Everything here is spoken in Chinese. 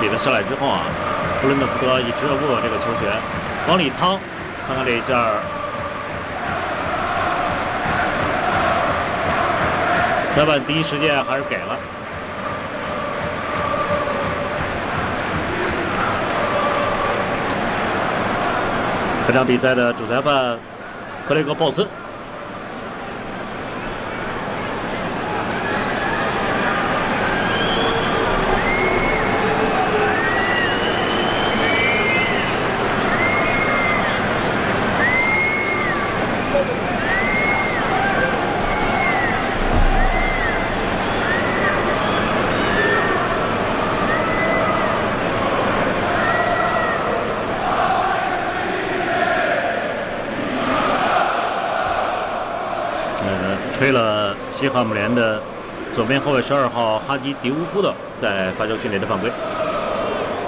比的上来之后啊，布伦特福德以直握这个球权往里趟，看看这一下，裁判第一时间还是给了。本场比赛的主裁判克雷格·鲍森。吹了西汉姆联的左边后卫12号哈基迪乌夫的在罚球区内的犯规。